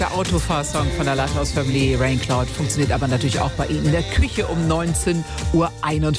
Der Autofahrsong von der Lighthouse Family, Raincloud, funktioniert aber natürlich auch bei Ihnen in der Küche um 19:41 Uhr.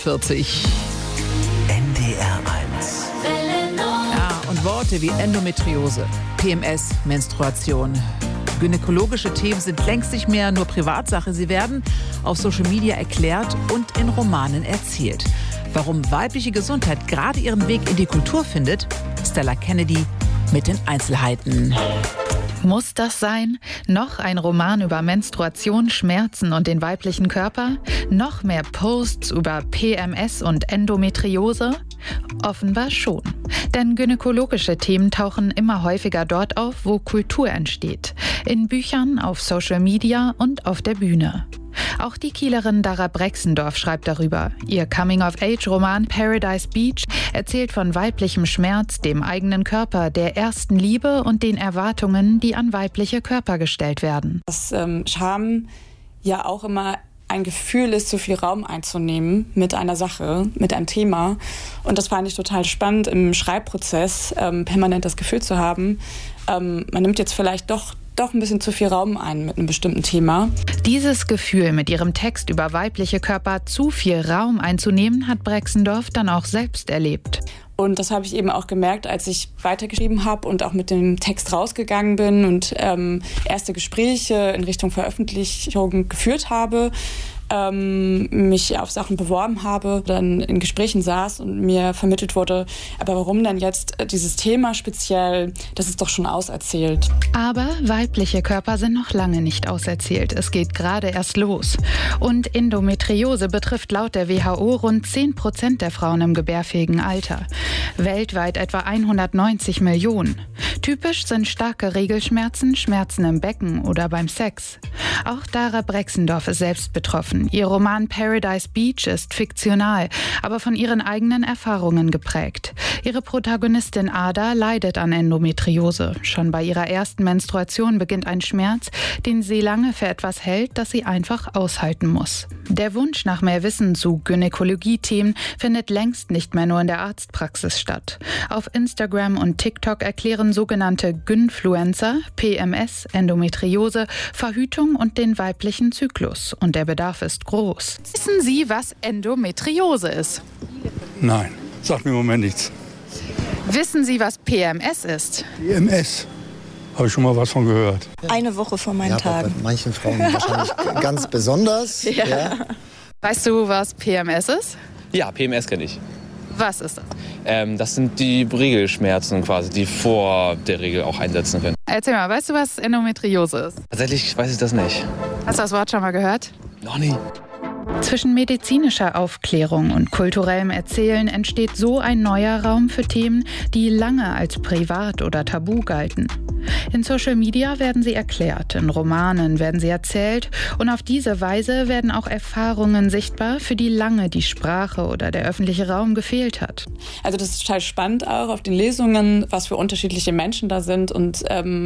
NDR 1. Ja, und Worte wie Endometriose, PMS, Menstruation. Gynäkologische Themen sind längst nicht mehr nur Privatsache. Sie werden auf Social Media erklärt und in Romanen erzählt. Warum weibliche Gesundheit gerade ihren Weg in die Kultur findet, Stella Kennedy mit den Einzelheiten. Muss das sein? Noch ein Roman über Menstruation, Schmerzen und den weiblichen Körper? Noch mehr Posts über PMS und Endometriose? Offenbar schon. Denn gynäkologische Themen tauchen immer häufiger dort auf, wo Kultur entsteht. In Büchern, auf Social Media und auf der Bühne. Auch die Kielerin Dara Brexendorf schreibt darüber. Ihr Coming-of-Age-Roman Paradise Beach erzählt von weiblichem Schmerz, dem eigenen Körper, der ersten Liebe und den Erwartungen, die an weibliche Körper gestellt werden. Dass Scham ja auch immer ein Gefühl ist, so viel Raum einzunehmen mit einer Sache, mit einem Thema. Und das fand ich total spannend im Schreibprozess, permanent das Gefühl zu haben, man nimmt jetzt vielleicht doch ein bisschen zu viel Raum ein mit einem bestimmten Thema. Dieses Gefühl, mit ihrem Text über weibliche Körper zu viel Raum einzunehmen, hat Brexendorf dann auch selbst erlebt. Und das habe ich eben auch gemerkt, als ich weitergeschrieben habe und auch mit dem Text rausgegangen bin und erste Gespräche in Richtung Veröffentlichung geführt habe, mich auf Sachen beworben habe, dann in Gesprächen saß und mir vermittelt wurde, aber warum denn jetzt dieses Thema speziell, das ist doch schon auserzählt. Aber weibliche Körper sind noch lange nicht auserzählt. Es geht gerade erst los. Und Endometriose betrifft laut der WHO rund 10% der Frauen im gebärfähigen Alter. Weltweit etwa 190 Millionen. Typisch sind starke Regelschmerzen, Schmerzen im Becken oder beim Sex. Auch Dara Brexendorf ist selbst betroffen. Ihr Roman Paradise Beach ist fiktional, aber von ihren eigenen Erfahrungen geprägt. Ihre Protagonistin Ada leidet an Endometriose. Schon bei ihrer ersten Menstruation beginnt ein Schmerz, den sie lange für etwas hält, das sie einfach aushalten muss. Der Wunsch nach mehr Wissen zu Gynäkologie-Themen findet längst nicht mehr nur in der Arztpraxis statt. Auf Instagram und TikTok erklären sogenannte Gynfluencer PMS, Endometriose, Verhütung und den weiblichen Zyklus. Und der Bedarf ist groß. Wissen Sie, was Endometriose ist? Nein, sagt mir im Moment nichts. Wissen Sie, was PMS ist? PMS, habe ich schon mal was von gehört. Eine Woche vor meinen Tagen. Bei manchen Frauen wahrscheinlich ganz besonders. Ja. Ja. Weißt du, was PMS ist? Ja, PMS kenne ich. Was ist das? Das sind die Regelschmerzen quasi, die vor der Regel auch einsetzen können. Erzähl mal, weißt du, was Endometriose ist? Tatsächlich weiß ich das nicht. Hast du das Wort schon mal gehört? Noch nie. Zwischen medizinischer Aufklärung und kulturellem Erzählen entsteht so ein neuer Raum für Themen, die lange als privat oder tabu galten. In Social Media werden sie erklärt, in Romanen werden sie erzählt und auf diese Weise werden auch Erfahrungen sichtbar, für die lange die Sprache oder der öffentliche Raum gefehlt hat. Also das ist total spannend auch auf den Lesungen, was für unterschiedliche Menschen da sind und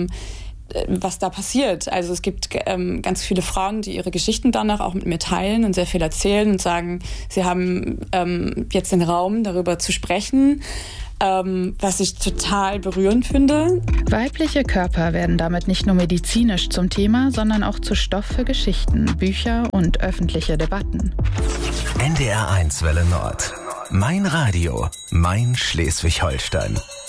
was da passiert. Also es gibt ganz viele Frauen, die ihre Geschichten danach auch mit mir teilen und sehr viel erzählen und sagen, sie haben jetzt den Raum, darüber zu sprechen, was ich total berührend finde. Weibliche Körper werden damit nicht nur medizinisch zum Thema, sondern auch zu Stoff für Geschichten, Bücher und öffentliche Debatten. NDR 1 Welle Nord. Mein Radio, mein Schleswig-Holstein.